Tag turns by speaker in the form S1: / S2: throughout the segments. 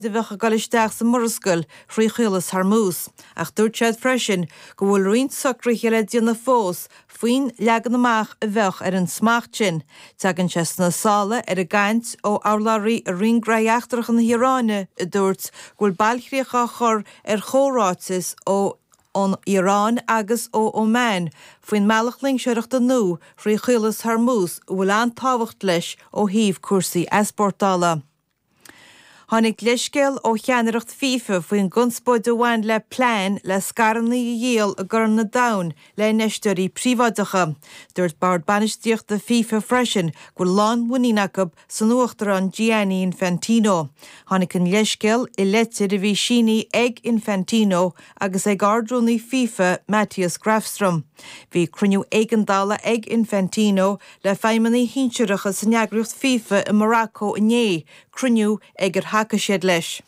S1: de bhecha galisteach sa Murascail faoi chulas Harmús. Ach dúirt siad freisin go bhfuil roinnt socraí le díonna fós faoin leagan amach a bheith ar an smacht sin. Teagann sé na sála ar a gcaint ó álaí a ringraíachtarach an Híráine a dúirt ghfuil bailchríocha chur ar chórátas ó an Irán agus ó Oman faoin meallachling seireachta nó faoi chulas Harmús bhfuil an táhacht leis ó híomh cuasaí esportála. Tháinig leiscéal ó cheannaireacht FIFA faoin gunspóid amháin le pláin le scaranna i dhéal a gur na domhan le neisteoirí príomháideacha. Dúirt bord banistíocht de FIFA freisin go lán muínacha san nuachtar an Gianni Infantino. Tháinig an leiscéal i leite de bhí síní ag Infantino agus ag ardrúnaí FIFA Matthias Grafstrom. Bhí cruniú éigeandála ag Infantino le feimimení hínseiricha san neagraíocht FIFA i Morocco inné, cruniú ag ar haca siad leis.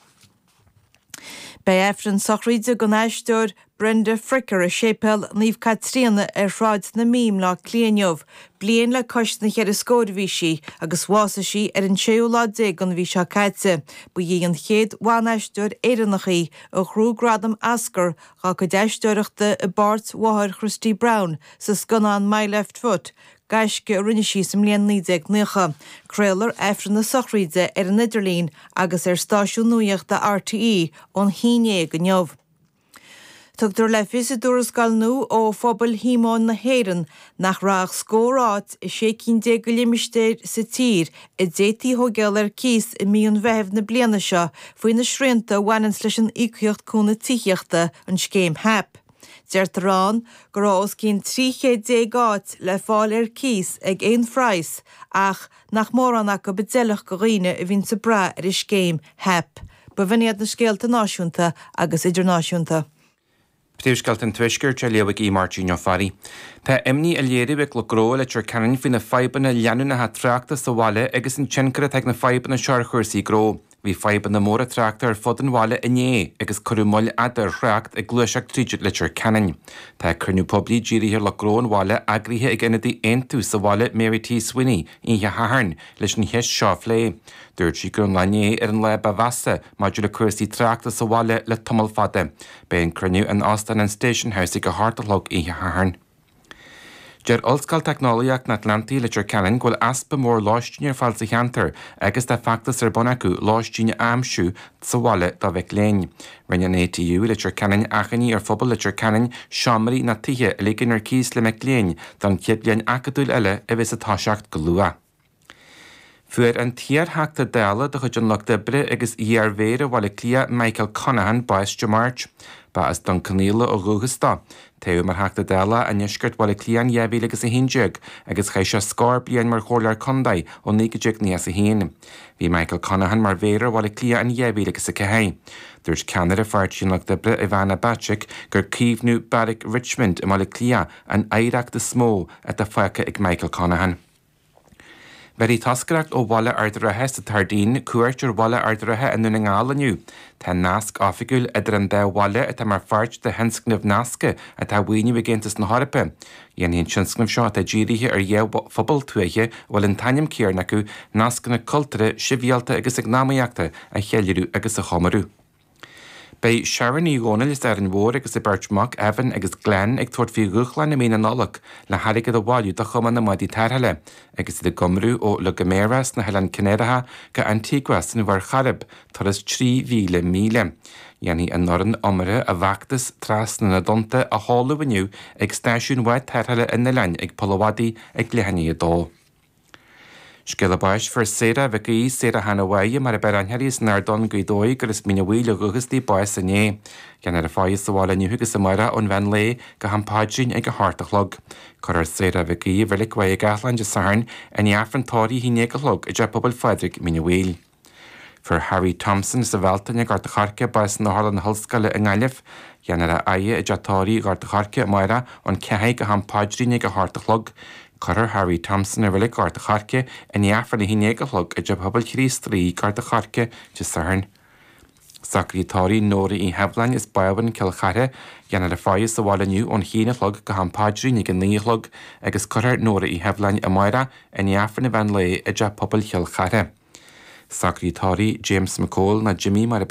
S1: Bei efran sochríide go náisteúir Brenda Fricker a sépel níomh Catríana ar shráid na mím lá clíanamh, bliain le coist na chead a scódahí si agus bhása si ar an 16 an bhí seo caite, bu dhí an chéad bháineistúir éireannachaí a chrúgradam ascar gá go deisteúireachta i Bart Wahar Christy Brown sa scanán My Left Foot, gaisce rinne sí sem líon 19. Crealar efran na sochríide ar an Idirlín agus ar stáisiún nuacht de RTE ón híine go neamh. Tugtar le fisadúras galnú ó phobal hímán na héireann nach raach scórát i 16 go liimisteir sa tír i détí thógeal ar cís i míon bheithh na bliana seo faoin na srianta bhhainans leis an íciocht cúna tíochta an scéim hep. Deirtar rán go rás cinn 310 le fáil ar cís ag éon phrais ach nach mórannach go bedeilech go riine a bhín sa bra ar is céim hep, ba bhainiad na scéalta náisiúnta agus idirnáisiúnta.
S2: Ptíoscailt an tuisgur te leabhah í Martín Farí. Tá imní a léiribh le gró le tir canan fin na faibanna leanúna ha tráachta sa bhaile agus an tsincara teag na faibanna seir chuirsaí gró. Bhí faibanna móra tráachta ar fod an bhaile inné agus chuirmóil adar chreacht ag gluiseach tríide le tir canan. Tá cruniú poblí ddíirithir le gró an bhaile agríthe ag inadí aontu sa bhaile Mary T. Swinney íthe Haharn leis an heis seo lé. Dúirt sí gur an lainné ar an le bavasa maidir le cuasaí tráachta sa bhaile le tumal fada. Bé an cruniú an Austin and Station House ag go hartalog íthe Haharn. Deir olscail technoliaach na Atlantaí le tir canan ghfuil aspa mór láistíine ar fáilsa cheantar agus tá factas ar bon acu láistíine amsú sa bhaile dá bheith léin. Rinne an ATU le tir canan achaní ar phobal le tir canan seamarí na tithe a léigin ar cís le meic léin don ciad blian acadúil eile a bheits atá seacht go lua. Fuair an tíarthachta dála do chuid an loch debre agus iarmhéire bhile clia Michael Conahan báis de March, ba as don caníla ó Rúgastá. Téú mar heachta dála a neisgurt bhile clian jeabhí agus a hindeag agus chéis se scór blian mar chóir condaid ó nígeag níos a híana. Bhí Michael Conahan mar bhéire bhile clia an jeabhí agus a cehéin. Dúirt Canada fartín loch debre Ivana Bacik gur cíomhnú Barrick Richmond i bhile clia an éireachta smó a tá faice ag Michael Conahan. Verí tascaracht ó bhile ardrathe sa tardín cuairtear bhile ardrathe an nuna ngála Tá nasc áfiúil idir an bhile a tá mar fart de henscnamh nasca a tá bhaoine bhgéantas na Harpa. Dhéanaíonn sinscnamh seo a ddíirithe ar dhéh phobal tuaithe bhfuil an tainnim céarn acu nascanna cultúra sibhialta agus ag námaíochta a cheiliú agus a chomarú. Bei Sharon í ghóna is ar an mhór agus i Birchmach Evan agus Glenn ag tuairt fiú ruchlein na mína nálach le harigad a bháilú de chuman na maidí tarthaile agus i gomrú ó le Goméras na Helen Cinéiretha go Antiguas na bhar charib taras 3,000 míle. Dhéanaí an noran omara a bhachtas tras na donta a háluhaniu ag stáisiún bhaid tarthaile in na lein ag polówadaí ag lehanní a dó. Scilabáis for séra bheith séra Hanawai mar a beranheirís nardon gaidói gur is mína bhíle gugastí báis sané. Gan ar a fáis sa bhála nniuhugus sa mara ón bhean lé go hampáidrin ag go hartachlog. Cor ar séra bheith bhelik bhaid a gathlan de sarn a neafrantóirí hí négalog i de pobl Fadric mína bhíl. For Harry Thompson sa bheltain ag garta charce báis na hálan hulscaile in Gailif, gan ar a aie i deatóirí garta charce mara ón cehaid go hampáidrin ag go hartachlog. Corar Harry Thompson a bhfuil garta charce a neafar na híine galog a de pobl chríos trí garta charce de sarn. Sacrítáí nóra í heblain is baban cilchathe gan ar a fáis sa bháilaniu ón chéanalog go hampáidrí nig an níolog agus corar nóra í heblain a maira a neafar na bhean le a de pobl cilchathe. Sacrítari James McCall na Jimmy mar